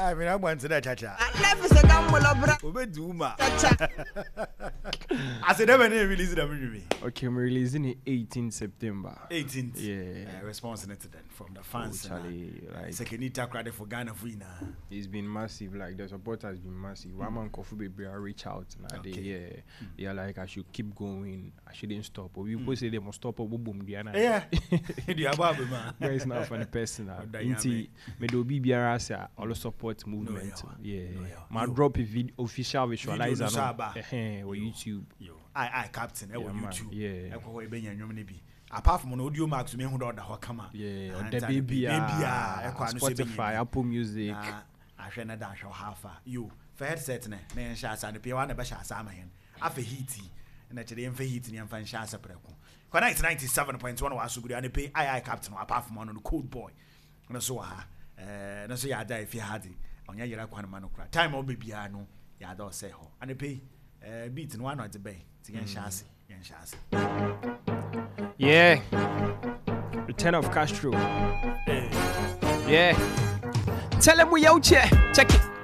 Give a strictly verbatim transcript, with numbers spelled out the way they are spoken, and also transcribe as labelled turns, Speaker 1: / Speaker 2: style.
Speaker 1: I mean, I want to that chacha.
Speaker 2: Life is a gamble of
Speaker 1: Obeduma. I said, never release the movie.
Speaker 3: Okay, I'm releasing it eighteenth September.
Speaker 1: eighteenth.
Speaker 3: Yeah.
Speaker 1: Uh, response to then from the fans.
Speaker 3: Oh, Charlie, like,
Speaker 1: Sekenita credit for Ghana Fina.
Speaker 3: It's been massive. Like the support has been massive. One man coffee baby, I reach out and
Speaker 1: Okay.
Speaker 3: they, yeah, mm. they are like I should keep going. I shouldn't stop. Or people mm. say they must stop. Or boom, boom,
Speaker 1: yeah.
Speaker 3: It's not funny personal. Inti me do be biara say all support movement. Yeah. My drop a video official visualizer on eh on YouTube.
Speaker 1: Yo, I I captain. I on YouTube.
Speaker 3: Yeah.
Speaker 1: I go we be nyom ne bi. Apart from audio max me hu do da ho kama.
Speaker 3: Yeah. On the baby ah. Spotify, Apple Music.
Speaker 1: I hwe na da hwe hafa. Yo, for headset ne na en sha asa ne pe wa na be sha asa ma hen. Afa heat. Na chede en fa heat ne en fa sha asa preko. Connect ninety-seven point one was good and pay I I captain apart from on the cold boy. And so ha eh na so ya da if you had it on ya yera kwan man kra. Time o baby no ya da say ho. And pay eh beat no one at the bay. Ti yan shase, yan shase.
Speaker 3: Yeah. Return of Castro.
Speaker 1: Hey.
Speaker 3: Yeah. Tell him we out here. Check it.